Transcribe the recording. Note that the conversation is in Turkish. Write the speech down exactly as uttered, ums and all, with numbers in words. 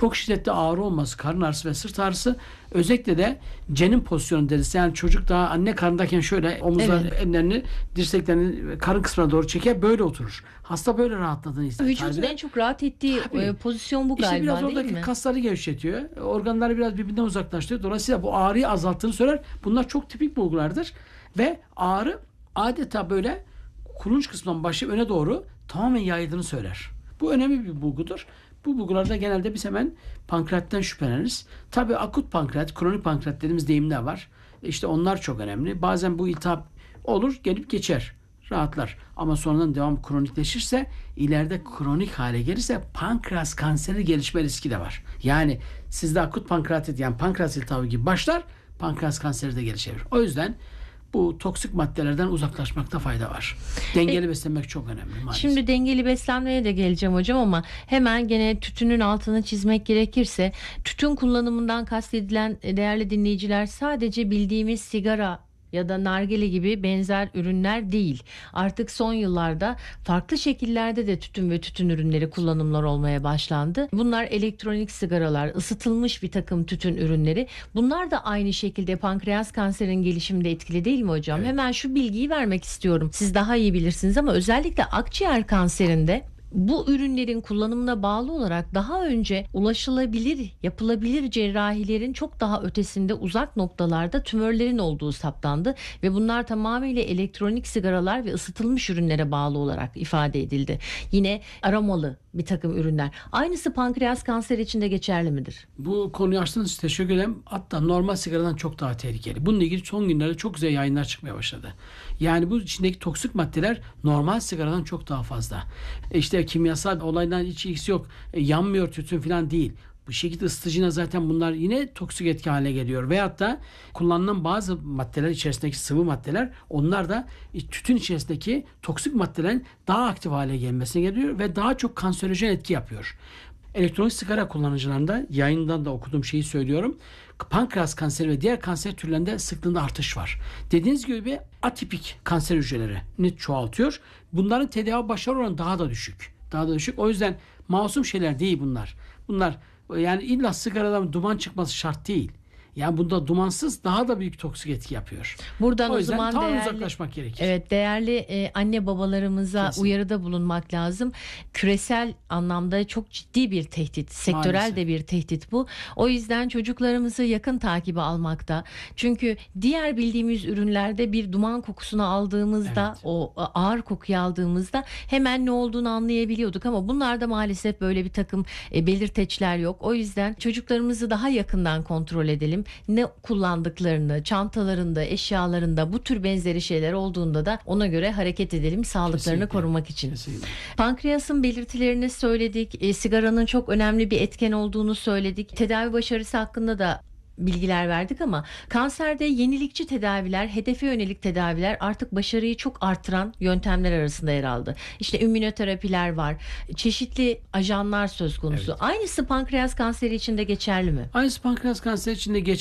çok şiddetli ağrı olması, karın ağrısı ve sırt ağrısı, özellikle de cenin pozisyonu deriz. Yani çocuk daha anne karnındayken şöyle omuzlar, Evet. ellerini, dirseklerini karın kısmına doğru çeker, böyle oturur. Hasta böyle rahatladığını hisseder. Vücudun en çok rahat ettiği Tabii. e, pozisyon bu İşte galiba, biraz değil oradaki mi? kasları gevşetiyor. Organları biraz birbirinden uzaklaştırıyor. Dolayısıyla bu ağrıyı azalttığını söyler. Bunlar çok tipik bulgulardır. Ve ağrı adeta böyle kulunç kısmından başlayıp öne doğru tamamen yayıldığını söyler. Bu önemli bir bulgudur. Bu bulgularda genelde biz hemen pankreatten şüpheleniriz. Tabii akut pankreat, kronik pankreat dediğimiz deyimler var. İşte onlar çok önemli. Bazen bu iltihap olur, gelip geçer. Rahatlar. Ama sonradan devam kronikleşirse, ileride kronik hale gelirse pankreas kanseri gelişme riski de var. Yani sizde akut pankreatit, yani pankreas iltihabı gibi başlar, pankreas kanseri de gelişebilir. O yüzden bu toksik maddelerden uzaklaşmakta fayda var. Dengeli E, beslenmek çok önemli maalesef. Şimdi dengeli beslenmeye de geleceğim hocam, ama hemen gene tütünün altını çizmek gerekirse, tütün kullanımından kastedilen değerli dinleyiciler sadece bildiğimiz sigara ya da nargile gibi benzer ürünler değil. Artık son yıllarda farklı şekillerde de tütün ve tütün ürünleri kullanımlar olmaya başlandı. Bunlar elektronik sigaralar, ısıtılmış bir takım tütün ürünleri. Bunlar da aynı şekilde pankreas kanserinin gelişiminde etkili, değil mi hocam? Evet. Hemen şu bilgiyi vermek istiyorum. Siz daha iyi bilirsiniz ama özellikle akciğer kanserinde bu ürünlerin kullanımına bağlı olarak daha önce ulaşılabilir, yapılabilir cerrahilerin çok daha ötesinde, uzak noktalarda tümörlerin olduğu saptandı ve bunlar tamamıyla elektronik sigaralar ve ısıtılmış ürünlere bağlı olarak ifade edildi. Yine aromalı bir takım ürünler. Aynısı pankreas kanseri için de geçerli midir? Bu konuyu açtığınız için teşekkür ederim. Hatta normal sigaradan çok daha tehlikeli. Bununla ilgili son günlerde çok güzel yayınlar çıkmaya başladı. Yani bu içindeki toksik maddeler normal sigaradan çok daha fazla. E İşte kimyasal olaydan hiç ilgisi yok. E, yanmıyor tütün falan değil. Bu şekilde ısıtıcıyla zaten bunlar yine toksik etki haline geliyor. Veyahut da kullanılan bazı maddeler, içerisindeki sıvı maddeler, onlar da tütün içerisindeki toksik maddelerin daha aktif hale gelmesine geliyor ve daha çok kanserojen etki yapıyor. Elektronik sigara kullanıcılarında, yayından da okuduğum şeyi söylüyorum, pankreas kanseri ve diğer kanser türlerinde sıklığında artış var. Dediğiniz gibi atipik kanser hücrelerini çoğaltıyor. Bunların tedavi başarı oranı daha da düşük. Daha da düşük. O yüzden masum şeyler değil bunlar. Bunlar yani illa sigaradan duman çıkması şart değil. Yani bunda dumansız daha da büyük toksik etki yapıyor. Buradan o o yüzden zaman tam değerli, uzaklaşmak gerekir. evet, değerli e, anne babalarımıza Kesin. uyarıda bulunmak lazım. Küresel anlamda çok ciddi bir tehdit, sektörel Maalesef. de bir tehdit bu. O yüzden çocuklarımızı yakın takibe almakta. Çünkü diğer bildiğimiz ürünlerde bir duman kokusunu aldığımızda, Evet. o ağır kokuyu aldığımızda hemen ne olduğunu anlayabiliyorduk, ama bunlarda maalesef böyle bir takım e, belirteçler yok. O yüzden çocuklarımızı daha yakından kontrol edelim. Ne kullandıklarını, çantalarında, eşyalarında bu tür benzeri şeyler olduğunda da ona göre hareket edelim, sağlıklarını Kesinlikle. korumak için. Kesinlikle. Pankreasın belirtilerini söyledik. E, sigaranın çok önemli bir etken olduğunu söyledik. Tedavi başarısı hakkında da bilgiler verdik, ama kanserde yenilikçi tedaviler, hedefe yönelik tedaviler artık başarıyı çok artıran yöntemler arasında yer aldı. İşte immünoterapiler var, çeşitli ajanlar söz konusu. Evet. Aynısı pankreas kanseri için de geçerli mi? Aynısı pankreas kanseri için de geçerli.